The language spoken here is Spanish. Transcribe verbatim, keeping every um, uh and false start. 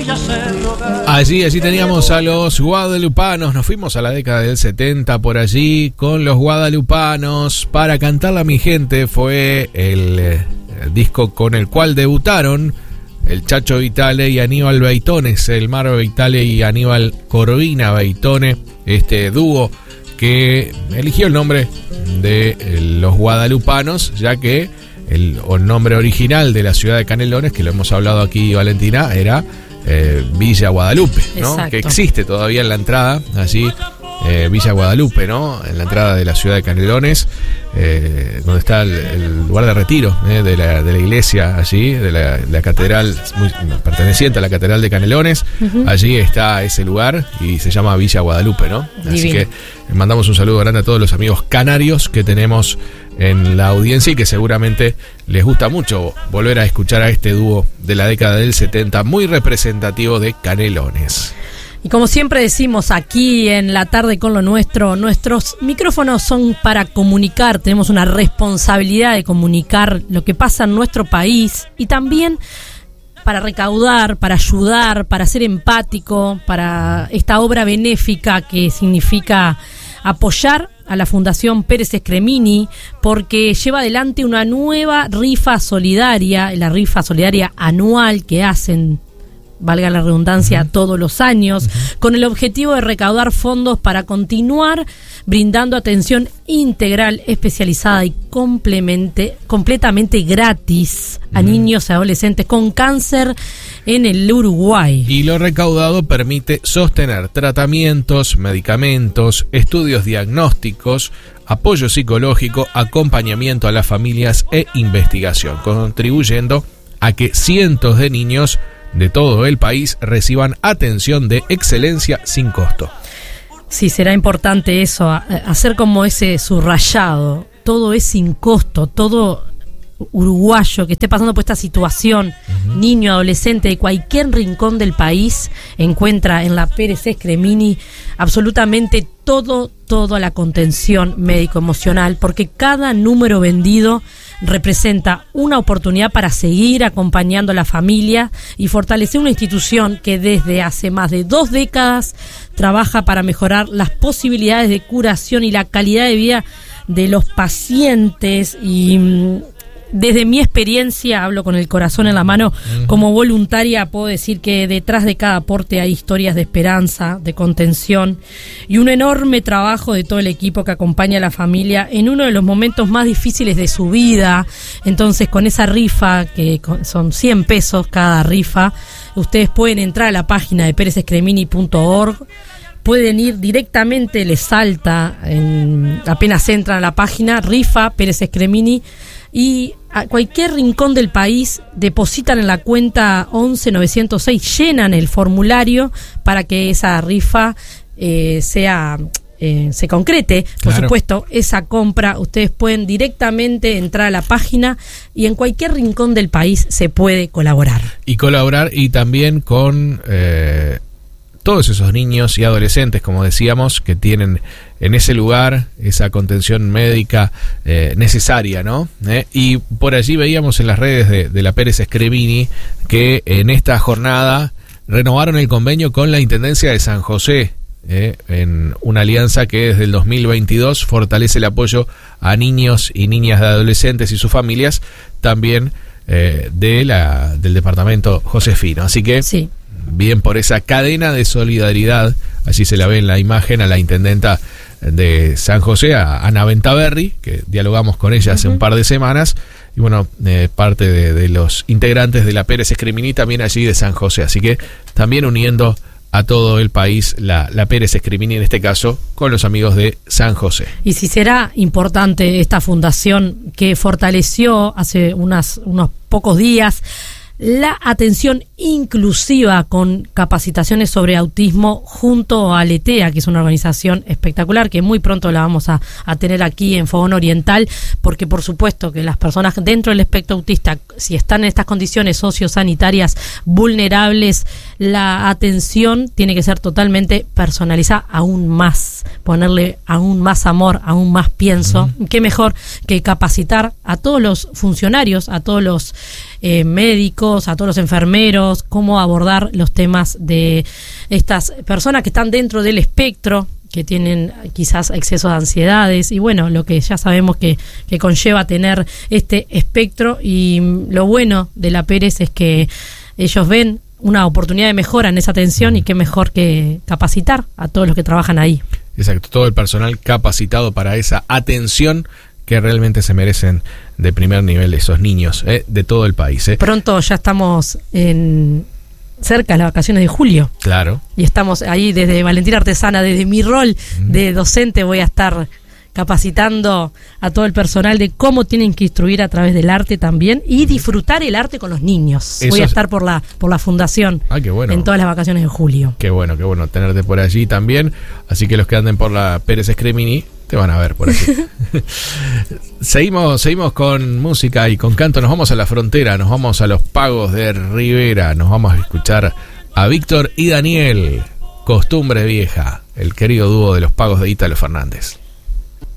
Allí, allí teníamos a los guadalupanos. Nos fuimos a la década del setenta por allí con los guadalupanos. Para cantarla a mi gente fue el, eh, el disco con el cual debutaron el Chacho Vitale y Aníbal Beitones, el Maro Vitale y Aníbal Corvina Beitone, este dúo que eligió el nombre de eh, los guadalupanos, ya que el, el nombre original de la ciudad de Canelones, que lo hemos hablado aquí, Valentina, era eh, Villa Guadalupe, ¿no? Exacto. Que existe todavía en la entrada, allí, eh, Villa Guadalupe, ¿no? En la entrada de la ciudad de Canelones, eh, donde está el, el lugar de retiro eh, de, la, de la iglesia, allí, de la, la catedral, muy, perteneciente a la catedral de Canelones. Uh-huh. Allí está ese lugar y se llama Villa Guadalupe, ¿no? Divino. Así que mandamos un saludo grande a todos los amigos canarios que tenemos en la audiencia y que seguramente les gusta mucho volver a escuchar a este dúo de la década del setenta, muy representativo de Canelones. Y como siempre decimos aquí en La Tarde con lo Nuestro, nuestros micrófonos son para comunicar, tenemos una responsabilidad de comunicar lo que pasa en nuestro país y también para recaudar, para ayudar, para ser empático, para esta obra benéfica que significa apoyar a la Fundación Pérez Escremini, porque lleva adelante una nueva rifa solidaria, la rifa solidaria anual que hacen, valga la redundancia, uh-huh. todos los años, uh-huh. con el objetivo de recaudar fondos para continuar brindando atención integral, especializada y complemente, completamente gratis a uh-huh. niños y adolescentes con cáncer en el Uruguay. Y lo recaudado permite sostener tratamientos, medicamentos, estudios diagnósticos, apoyo psicológico, acompañamiento a las familias e investigación, contribuyendo a que cientos de niños de todo el país reciban atención de excelencia sin costo. Sí, será importante eso, hacer como ese subrayado. Todo es sin costo, todo uruguayo que esté pasando por esta situación, uh-huh. niño, adolescente de cualquier rincón del país, encuentra en la Pérez Escremini absolutamente todo, toda la contención médico-emocional, porque cada número vendido representa una oportunidad para seguir acompañando a la familia y fortalecer una institución que desde hace más de dos décadas trabaja para mejorar las posibilidades de curación y la calidad de vida de los pacientes. Y desde mi experiencia, hablo con el corazón en la mano, como voluntaria puedo decir que detrás de cada aporte hay historias de esperanza, de contención y un enorme trabajo de todo el equipo que acompaña a la familia en uno de los momentos más difíciles de su vida. Entonces, con esa rifa, que son cien pesos cada rifa, ustedes pueden entrar a la página de pérez escremini punto org. Pueden ir directamente, les salta, en, apenas entran a la página, rifa Pérez Escremini, y a cualquier rincón del país depositan en la cuenta once novecientos seis, llenan el formulario para que esa rifa eh, sea eh, se concrete. Por claro. supuesto, esa compra, ustedes pueden directamente entrar a la página y en cualquier rincón del país se puede colaborar. Y colaborar y también con Eh... todos esos niños y adolescentes, como decíamos, que tienen en ese lugar esa contención médica eh, necesaria, ¿no? Eh, y por allí veíamos en las redes de, de la Pérez Escremini que en esta jornada renovaron el convenio con la Intendencia de San José, eh, en una alianza que desde el dos mil veintidós fortalece el apoyo a niños y niñas de adolescentes y sus familias, también eh, de la, del departamento Josefino. Así que sí. Bien por esa cadena de solidaridad, así se la ve en la imagen a la intendenta de San José, a Ana Ventaverri, que dialogamos con ella hace uh-huh. un par de semanas, y bueno, eh, parte de, de los integrantes de la Pérez Escremini también allí de San José, así que también uniendo a todo el país la, la Pérez Escremini, en este caso con los amigos de San José. Y si será importante esta fundación que fortaleció hace unas, unos pocos días la atención inclusiva con capacitaciones sobre autismo junto a Letea, que es una organización espectacular que muy pronto la vamos a, a tener aquí en Fogón Oriental, porque por supuesto que las personas dentro del espectro autista, si están en estas condiciones sociosanitarias vulnerables, la atención tiene que ser totalmente personalizada, aún más, ponerle aún más amor, aún más pienso. Uh-huh. Qué mejor que capacitar a todos los funcionarios, a todos los eh, médicos, a todos los enfermeros, cómo abordar los temas de estas personas que están dentro del espectro, que tienen quizás exceso de ansiedades y bueno, lo que ya sabemos que, que conlleva tener este espectro. Y lo bueno de la Pérez es que ellos ven una oportunidad de mejora en esa atención y qué mejor que capacitar a todos los que trabajan ahí. Exacto, todo el personal capacitado para esa atención que realmente se merecen de primer nivel esos niños eh, de todo el país. Eh. Pronto ya estamos en cerca de las vacaciones de julio. Claro. Y estamos ahí desde Valentina Artesana, desde mi rol mm. de docente voy a estar capacitando a todo el personal de cómo tienen que instruir a través del arte también y disfrutar el arte con los niños. Eso voy a estar por la por la fundación ah, qué bueno. en todas las vacaciones de julio. Qué bueno, qué bueno tenerte por allí también. Así que los que anden por la Pérez Scremini te van a ver por aquí. seguimos, seguimos con música y con canto. Nos vamos a la frontera, nos vamos a los Pagos de Rivera, nos vamos a escuchar a Víctor y Daniel, Costumbre Vieja, el querido dúo de los Pagos de Ítalo Fernández.